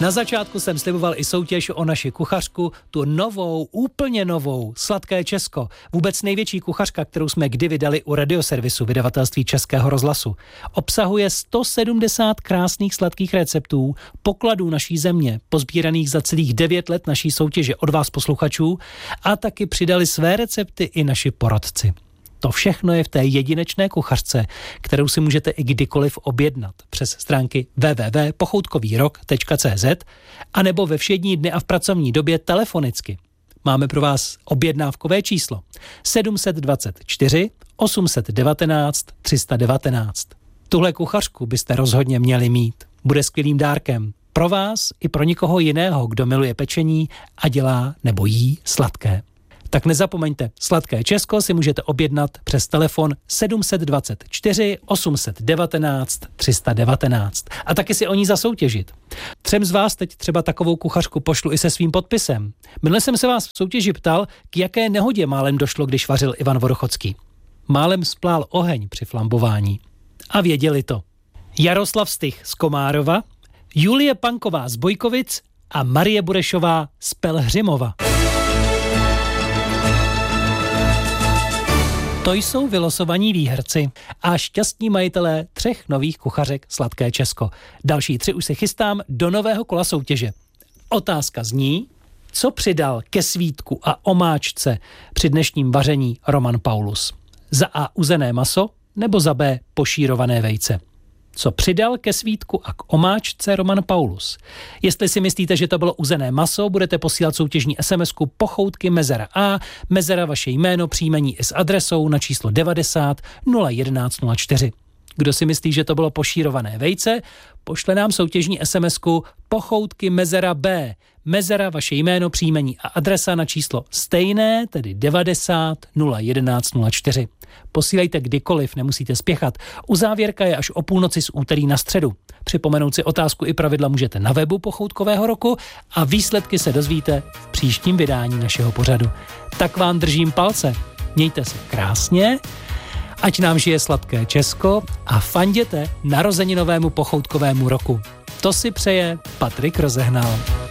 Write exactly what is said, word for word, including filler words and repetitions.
Na začátku jsem sliboval i soutěž o naši kuchařku, tu novou, úplně novou, Sladké Česko. Vůbec největší kuchařka, kterou jsme kdy vydali u Radioservisu, vydavatelství Českého rozhlasu. Obsahuje sto sedmdesát krásných sladkých receptů, pokladů naší země, pozbíraných za celých devět let naší soutěže od vás posluchačů, a taky přidali své recepty i naši poradci. To všechno je v té jedinečné kuchařce, kterou si můžete i kdykoliv objednat přes stránky w w w tečka pochoutkovýrok tečka c z a nebo ve všední dny a v pracovní době telefonicky. Máme pro vás objednávkové číslo sedm set dvacet čtyři osm set devatenáct tři sta devatenáct. Tuhle kuchařku byste rozhodně měli mít. Bude skvělým dárkem pro vás i pro někoho jiného, kdo miluje pečení a dělá nebo jí sladké. Tak nezapomeňte, Sladké Česko si můžete objednat přes telefon sedm set dvacet čtyři osm set devatenáct tři sta devatenáct a taky si o ní zasoutěžit. Třem z vás teď třeba takovou kuchařku pošlu i se svým podpisem. Minule jsem se vás v soutěži ptal, k jaké nehodě málem došlo, když vařil Ivan Vodochodský. Málem splál oheň při flambování. A věděli to. Jaroslav Stych z Komárova, Julie Panková z Bojkovic a Marie Burešová z Pelhřimova. To jsou vylosovaní výherci a šťastní majitelé třech nových kuchařek Sladké Česko. Další tři už se chystám do nového kola soutěže. Otázka zní, co přidal ke svítku a omáčce při dnešním vaření Roman Paulus? Za A uzené maso nebo za B pošírované vejce? Co přidal ke svítku a k omáčce Roman Paulus? Jestli si myslíte, že to bylo uzené maso, budete posílat soutěžní SMSku Pochoutky Mezera A, Mezera vaše jméno, příjmení i s adresou na číslo devadesát nula jedenáct nula čtyři. Kdo si myslí, že to bylo pošírované vejce, pošle nám soutěžní SMSku Pochoutky Mezera B, Mezera vaše jméno, příjmení a adresa na číslo stejné, tedy devadesát nula jedenáct nula čtyři. Posílejte kdykoliv, nemusíte spěchat. Uzávěrka je až o půlnoci z úterý na středu. Připomenout si otázku i pravidla můžete na webu Pochoutkového roku a výsledky se dozvíte v příštím vydání našeho pořadu. Tak vám držím palce. Mějte se krásně, ať nám žije Sladké Česko a fanděte narozeninovému pochoutkovému roku. To si přeje Patrik Rozehnal.